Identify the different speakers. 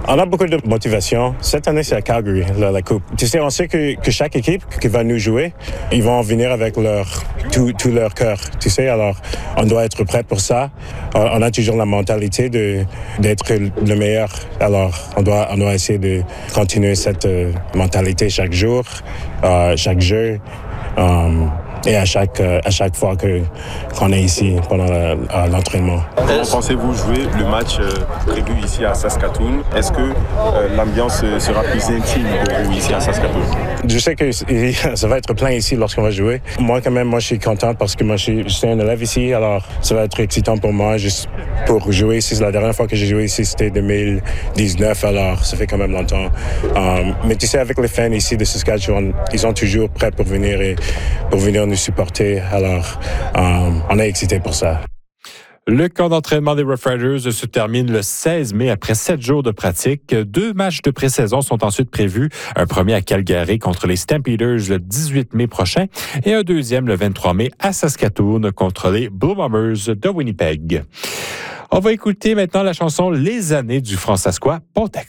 Speaker 1: On a beaucoup de motivation. Cette année, c'est à Calgary, la Coupe. Tu sais, on sait que chaque équipe qui va nous jouer, ils vont venir avec tout leur cœur. Tu sais, alors on doit être prêt pour ça. On a toujours la mentalité d'être le meilleur. Alors, on doit essayer de continuer cette mentalité chaque jour, chaque jeu. Et à chaque fois qu'on est ici pendant l'entraînement.
Speaker 2: Comment pensez-vous jouer le match prévu ici à Saskatoon? Est-ce que l'ambiance sera plus intime pour vous ici à Saskatoon?
Speaker 1: Je sais que ça va être plein ici lorsqu'on va jouer. Moi, quand même, je suis content parce que moi, je suis un élève ici. Alors, ça va être excitant pour moi juste pour jouer ici. La dernière fois que j'ai joué ici, c'était 2019. Alors, ça fait quand même longtemps. Mais tu sais, avec les fans ici de Saskatchewan, ils sont toujours prêts pour venir nous supporter. Alors, on est excités pour ça.
Speaker 3: Le camp d'entraînement des Rough Riders se termine le 16 mai après 7 jours de pratique. 2 matchs de pré-saison sont ensuite prévus. Un premier à Calgary contre les Stampeders le 18 mai prochain et un deuxième le 23 mai à Saskatoon contre les Blue Bombers de Winnipeg. On va écouter maintenant la chanson « Les années du Fransaskois Pontex ».